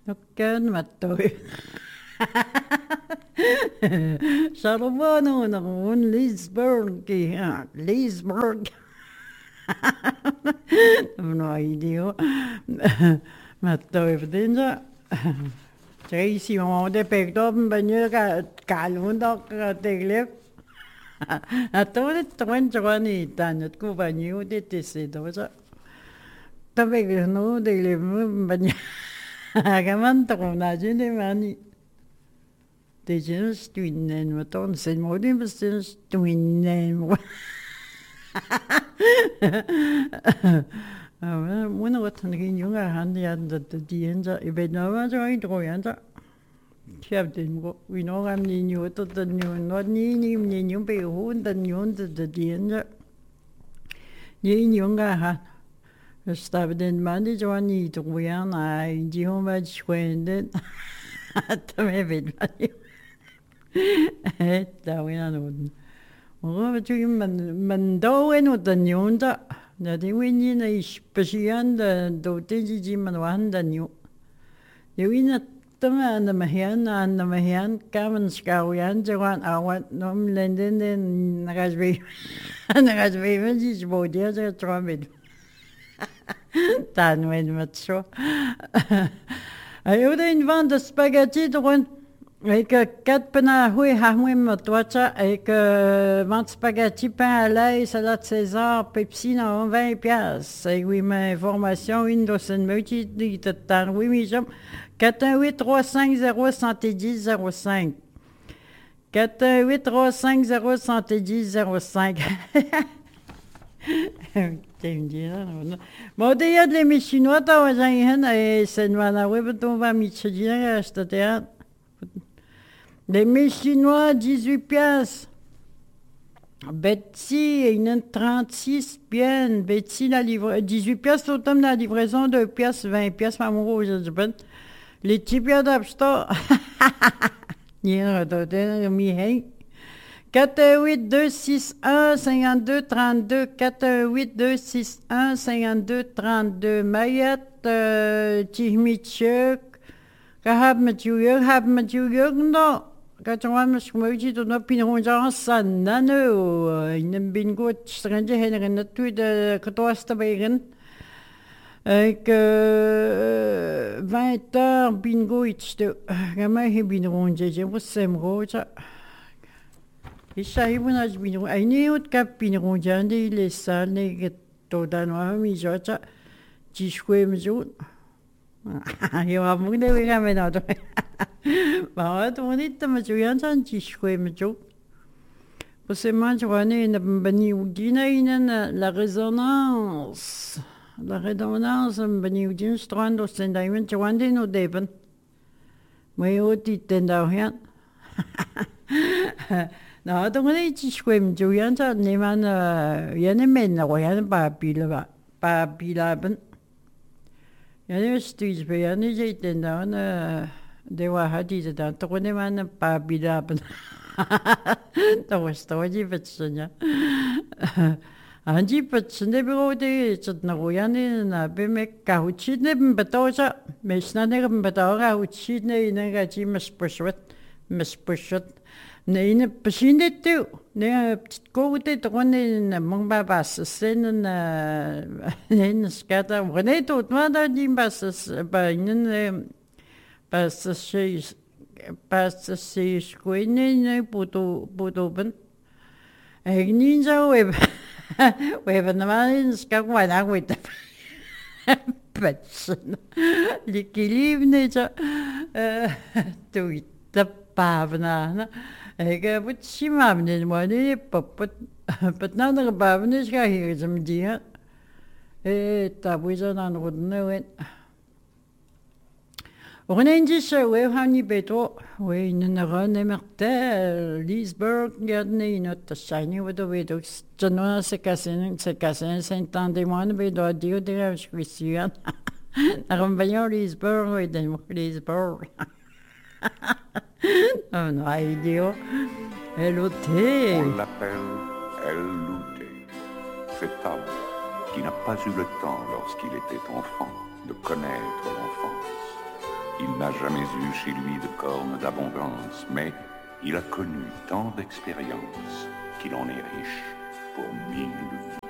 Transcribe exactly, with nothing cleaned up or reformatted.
Nukken mattoi. Charlevano non Leesburg, ja, Leesburg. No idea. Mattoi vedinja. Tracy de pekdom banyo ka kalundok ka teglep. Atore twen jwani tanot ko banyo de tesido sa. Tabe no de le banyo. Agaman to na jinde mani. De jens twinnen wat on sen modin bestens twinnen. Ah, bueno, wat een geen jonge hand ja dat die enza ik ben nou maar zo in trojanza. Ik heb den we nog am nie nieuw tot de nieuw nog nie nie nie nieuw bij hoe de nieuw de die enza. Die jonge hand. Dus daar den man die zo niet trojan ai die hom wat schwende. Dat me weet wat. Het daar we aan doen. Maar wat je man man daar en de nieuw da. Na de winnie na speciaal de doteji man wahanda new. De winna tama aan de mahian aan de mahian kamen skauyan jawan awat nom lenden den nagasbe. Nagasbe van die bodia ze trommed. Dan wen wat zo. Ayo de in van de spaghetti doen. Ik kat pena hui hamwe matwacha ik vend spaghetti pain à l'ail salade César Pepsi na vingt pièces et oui ma formation une docenne multi dit tan oui mi jam quatre un huit trois cinq zéro cent dix zéro cinq quatre un huit trois cinq zéro cent dix zéro cinq. Bon, il y a de les chinois dans les gens et c'est une manne oui but on va michidien c'était les mets chinois, dix-huit pièces. Betsy, une trente-six bien. Betsy, la livra... dix-huit pièces, autant la livraison, deux pièces, vingt pièces, ma mouille, je dis ben. Les petits pièces d'absto. Il y a un mi quatre huit deux six un cinquante-deux trente-deux quatre huit deux six un cinquante-deux trente-deux Mayette, euh, Tihmichuk, Kahab Mathieu, Hab Mathieu, non. Quand on va me schmouiller, on a pinron jansan, nano, in een bingo, strandje heen en naartoe de katoaste begen. Ik vingt heures bingo iets te, ga mij geen binron, je moet sem roja. Ik zei even als binron, hij niet het kap binron, jan die les sal, nee, het tot dan waar mi joja, die schweem zo. Jo, heb ik de weer gaan we nou doen. Maar toen niet te met jou aan die schweem zo. Parce que moi, je connais une baniudina in la résonance. La résonance, une baniudina, strand, c'est d'ailleurs, tu vois, nous deben. Mais au titre d'argent. Non, donc on est schweem zo, Jan, ça, ne man, Jan ne men, Jan, pas pile, pas pile, ben. Jan is steeds bij Jan is het en dan, de wacht die dan toch niet maar een paar bilapen. Dat was toch niet petsen, ja. En die petsen de bureau die zit naar Jan in en bij me kauwtje hebben betozen. Meestal hebben betozen kauwtje nee en gaat je mispushet, mispushet. Nee, ne misschien dit toe. Nee, koud toch niet mang babas zijn en nee skata. Wanneer tot wat dat die babas bij een babas babas is goed nee poto poto ben. Ik niet zo we we hebben normaal in skak wat aan weet. Petsen. Die lief niet zo. Doe de pavna. Ik heb het simam niet maar die pop put nou de pavna is ga hier zo die. Eh, taboe zo dan rodne wet. Orenendische we gaan niet beto. We in een run Martel, Leesburg, gadne in het shiny wat we weet ook. Janona se casen se casen sentan de man be do dio de schwisian. Daarom ben je Leesburg we den Leesburg. Un idiot. Elouté. On l'appelle Elouté. Cet homme qui n'a pas eu le temps, lorsqu'il était enfant, de connaître l'enfance. Il n'a jamais eu chez lui de cornes d'abondance, mais il a connu tant d'expériences qu'il en est riche pour mille vies.